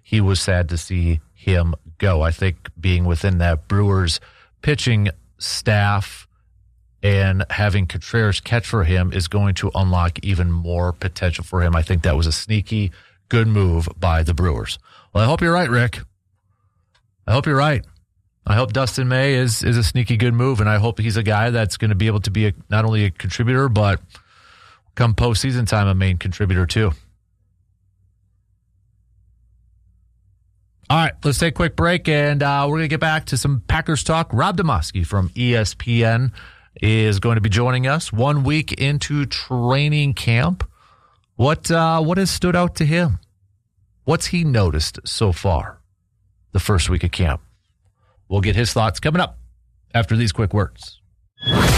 he was sad to see him go. I think being within that Brewers pitching staff and having Contreras catch for him is going to unlock even more potential for him. I think that was a sneaky good move by the Brewers. Well, I hope you're right, Rick. I hope you're right. I hope Dustin May is a sneaky good move, and I hope he's a guy that's going to be able to be not only a contributor, but come postseason time, a main contributor too. All right, let's take a quick break, and we're going to get back to some Packers talk. Rob Demoski from ESPN is going to be joining us 1 week into training camp. What has stood out to him? What's he noticed so far the first week of camp? We'll get his thoughts coming up after these quick words.